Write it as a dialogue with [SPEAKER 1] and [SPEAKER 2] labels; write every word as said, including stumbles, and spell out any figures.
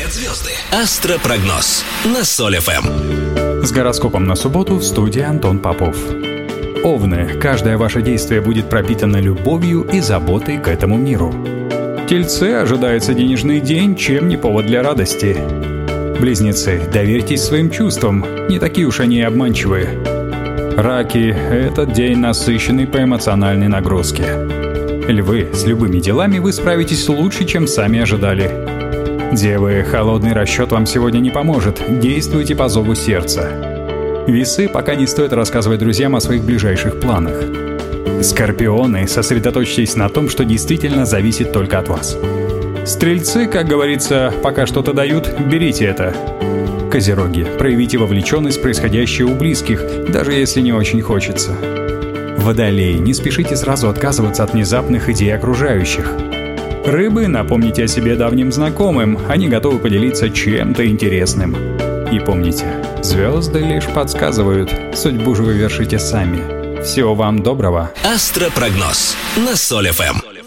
[SPEAKER 1] говорят звезды. Астропрогноз на Соль эф эм.
[SPEAKER 2] С гороскопом на субботу в студии Антон Попов. Овны, каждое ваше действие будет пропитано любовью и заботой к этому миру. Тельцы, ожидается денежный день, чем не повод для радости. Близнецы, доверьтесь своим чувствам, не такие уж они и обманчивые. Раки, этот день насыщенный по эмоциональной нагрузке. Львы, с любыми делами вы справитесь лучше, чем сами ожидали. Девы, холодный расчет вам сегодня не поможет, действуйте по зову сердца. Весы, пока не стоит рассказывать друзьям о своих ближайших планах. Скорпионы, сосредоточьтесь на том, что действительно зависит только от вас. Стрельцы, как говорится, пока что-то дают, берите это. Козероги, проявите вовлеченность в происходящее у близких, даже если не очень хочется. Водолеи, не спешите сразу отказываться от внезапных идей окружающих. Рыбы, напомните о себе давним знакомым, они готовы поделиться чем-то интересным. И помните, звезды лишь подсказывают, судьбу же вы вершите сами. Всего вам доброго.
[SPEAKER 1] Астропрогноз на Соль эф эм.